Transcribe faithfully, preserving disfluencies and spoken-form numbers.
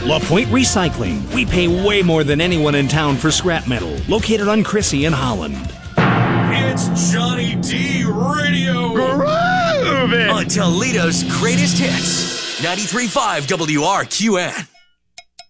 La Pointe Recycling. We pay way more than anyone in town for scrap metal. Located on Crissy in Holland. It's Johnny D Radio. Groove it! On Toledo's greatest hits. ninety-three point five W R Q N.